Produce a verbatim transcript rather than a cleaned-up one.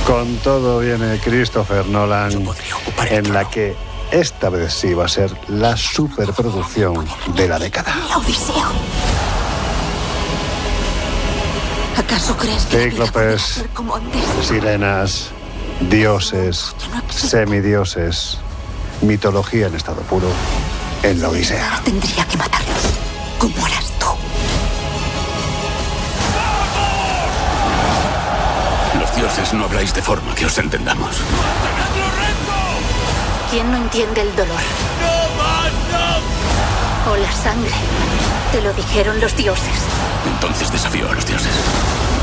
Con todo viene Christopher Nolan, en la que esta vez sí va a ser la superproducción de la década. Odiseo. ¿Acaso crees que la vida Cíclopes, podrá ser como antes? sirenas, dioses, semidioses, mitología en estado puro en la Odisea. Tendría que matarlos, como harás tú. Los dioses no habláis de forma que os entendamos. ¿Quién no entiende el dolor? O la sangre. Te lo dijeron los dioses. Entonces desafío a los dioses.